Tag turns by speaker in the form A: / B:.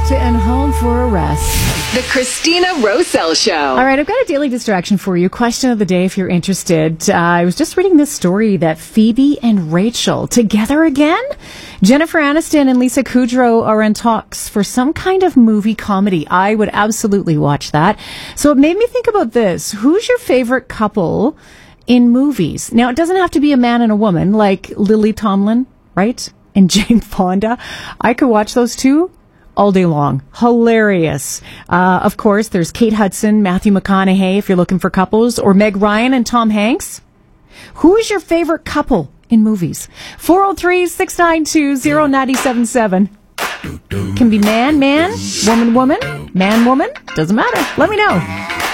A: and home for a rest.
B: The Christina Rosell Show.
A: All right, I've got a daily distraction for you. Question of the day, if you're interested. I was just reading this story that Phoebe and Rachel together again? Jennifer Aniston and Lisa Kudrow are in talks for some kind of movie comedy. I would absolutely watch that. So it made me think about this. Who's your favorite couple in movies? Now, it doesn't have to be a man and a woman, like Lily Tomlin, right? And Jane Fonda. I could watch those two all day long. Hilarious. Of course, there's Kate Hudson, Matthew McConaughey, if you're looking for couples, or Meg Ryan and Tom Hanks. Who is your favorite couple in movies? 403-692-0977. Can be man, woman, woman, man, woman. Doesn't matter. Let me know.